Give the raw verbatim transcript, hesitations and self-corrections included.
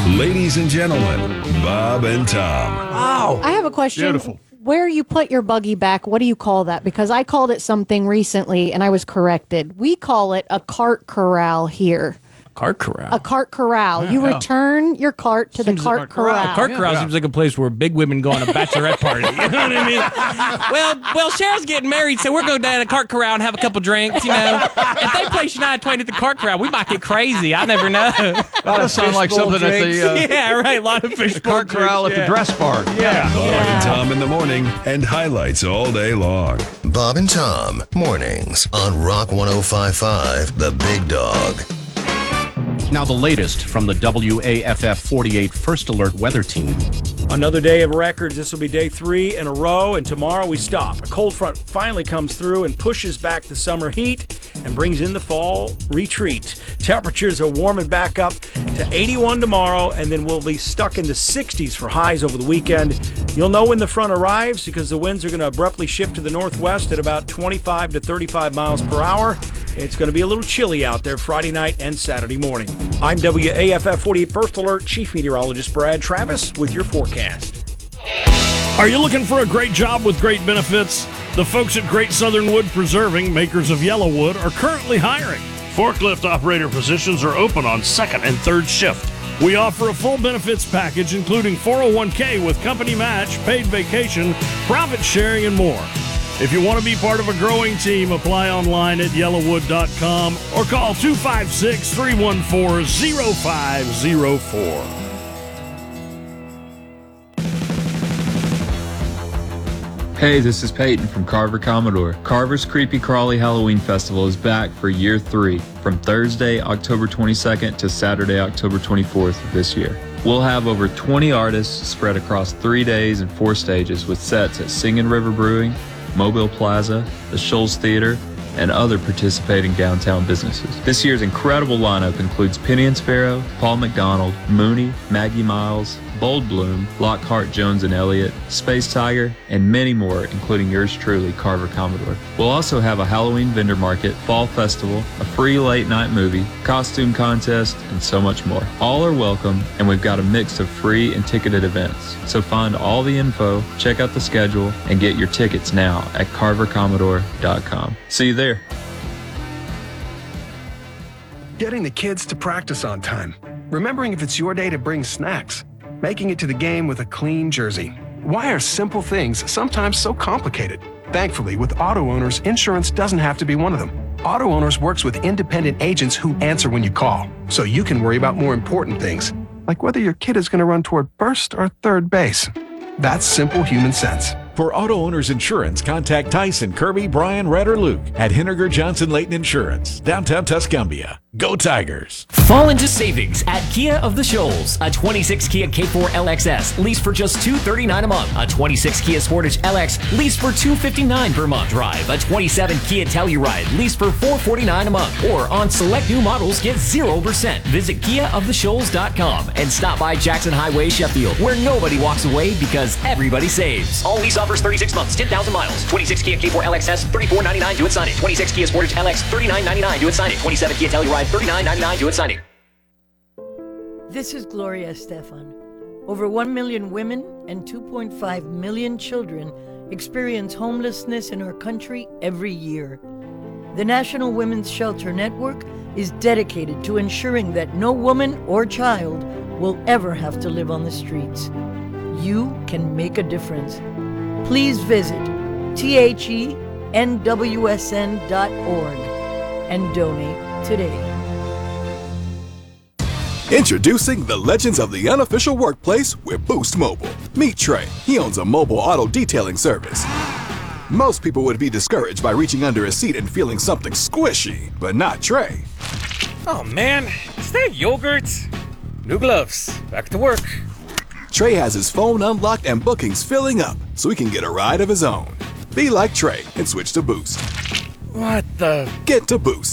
Ladies and gentlemen, Bob and Tom. Wow. I have a question. Beautiful. Where you put your buggy back, what do you call that? Because I called it something recently and I was corrected. We call it a cart corral here. Cart corral. A cart corral. You return your cart to Seems the cart like a corral. corral. A cart Yeah. corral Yeah. seems like a place where big women go on a bachelorette party. You know what I mean? Well, well, Cheryl's getting married, so we're going down to a cart corral and have a couple drinks, you know. If they play Shania Twain at the cart corral, we might get crazy. I never know. That sounds like fishbowl something at the, uh, yeah, right. A lot of fish. the cart corral at the dress bar. yeah. Bob and Tom in the morning and highlights all day long. Bob and Tom, mornings on Rock one oh five point five, The Big Dog. Now the latest from the W A F F forty-eight First Alert Weather Team. Another day of records. This will be day three in a row, and tomorrow we stop. A cold front finally comes through and pushes back the summer heat and brings in the fall retreat. Temperatures are warming back up to eighty-one tomorrow, and then we'll be stuck in the sixties for highs over the weekend. You'll know when the front arrives because the winds are going to abruptly shift to the northwest at about twenty-five to thirty-five miles per hour. It's going to be a little chilly out there Friday night and Saturday morning. I'm W A F F forty-eight First Alert Chief Meteorologist Brad Travis with your forecast. Are you looking for a great job with great benefits? The folks at Great Southern Wood Preserving, makers of Yellowwood, are currently hiring. Forklift operator positions are open on second and third shift. We offer a full benefits package including four oh one k with company match, paid vacation, profit sharing, and more. If you want to be part of a growing team, apply online at yellowwood dot com or call two five six, three one four, oh five oh four. Hey, this is Peyton from Carver Commodore. Carver's Creepy Crawly Halloween Festival is back for year three, from Thursday, October twenty-second to Saturday, October twenty-fourth of this year. We'll have over twenty artists spread across three days and four stages with sets at Singing River Brewing, Mobile Plaza, the Shoals Theater, and other participating downtown businesses. This year's incredible lineup includes Penny and Sparrow, Paul McDonald, Mooney, Maggie Miles, Bold Bloom, Lockhart, Jones and Elliott, Space Tiger, and many more, including yours truly, Carver Commodore. We'll also have a Halloween vendor market, fall festival, a free late night movie, costume contest, and so much more. All are welcome, and we've got a mix of free and ticketed events. So find all the info, check out the schedule, and get your tickets now at carver commodore dot com. See you there. Getting the kids to practice on time. Remembering if it's your day to bring snacks. Making it to the game with a clean jersey. Why are simple things sometimes so complicated? Thankfully, with Auto Owners, insurance doesn't have to be one of them. Auto Owners works with independent agents who answer when you call, so you can worry about more important things, like whether your kid is going to run toward first or third base. That's simple human sense. For Auto Owners Insurance, contact Tyson, Kirby, Brian, Red, or Luke at Henniger Johnson Leighton Insurance, downtown Tuscumbia. Go Tigers! Fall into savings at Kia of the Shoals. A twenty-six Kia K four L X S leased for just two hundred thirty-nine dollars a month. A twenty-six Kia Sportage L X leased for two hundred fifty-nine dollars per month. Drive a twenty-seven Kia Telluride leased for four hundred forty-nine dollars a month. Or on select new models, get zero percent. Visit kia of the shoals dot com and stop by Jackson Highway, Sheffield, where nobody walks away because everybody saves. All lease offers thirty-six months, ten thousand miles. twenty-six Kia K four L X S, thirty-four ninety-nine, do it sign it. twenty-six Kia Sportage L X, thirty-nine ninety-nine, do it sign it. twenty-seven Kia Telluride, thirty-nine ninety-nine, do it sign it. This is Gloria Estefan. Over one million women and two point five million children experience homelessness in our country every year. The National Women's Shelter Network is dedicated to ensuring that no woman or child will ever have to live on the streets. You can make a difference. Please visit T H E N W S N dot org and donate today. Introducing the legends of the unofficial workplace with Boost Mobile. Meet Trey. He owns a mobile auto detailing service. Most people would be discouraged by reaching under a seat and feeling something squishy, but not Trey. Oh man, is that yogurt? New gloves. Back to work. Trey has his phone unlocked and bookings filling up, so he can get a ride of his own. Be like Trey and switch to Boost. What the? Get to Boost.